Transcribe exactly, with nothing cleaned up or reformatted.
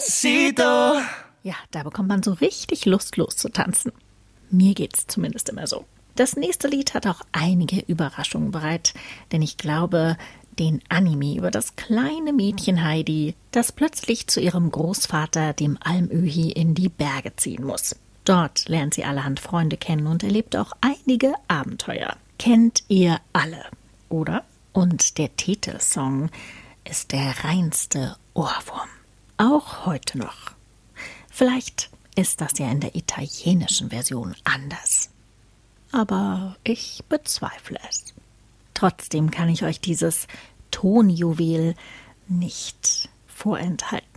Despacito. Ja, da bekommt man so richtig Lust, loszutanzen. Mir geht's zumindest immer so. Das nächste Lied hat auch einige Überraschungen bereit, denn ich glaube, den Anime über das kleine Mädchen Heidi, das plötzlich zu ihrem Großvater, dem Almöhi, in die Berge ziehen muss. Dort lernt sie allerhand Freunde kennen und erlebt auch einige Abenteuer. Kennt ihr alle, oder? Und der Titelsong ist der reinste Ohrwurm. Auch heute noch. Vielleicht ist das ja in der italienischen Version anders. Aber ich bezweifle es. Trotzdem kann ich euch dieses Tonjuwel nicht vorenthalten.